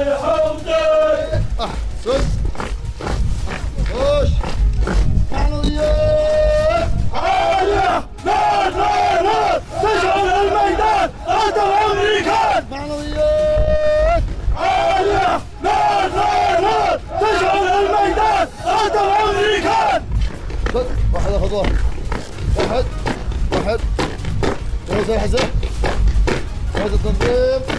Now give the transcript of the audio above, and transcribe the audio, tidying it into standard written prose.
يا حمدي. احسن. خش. معنويات عالية. نار نار نار تشعل الميدان. قتل الأمريكان. معنويات عالية. نار نار نار تشعل الميدان. قتل الأمريكان. واحد اخذ واحد. جهز الحزام. جهز التنظيم.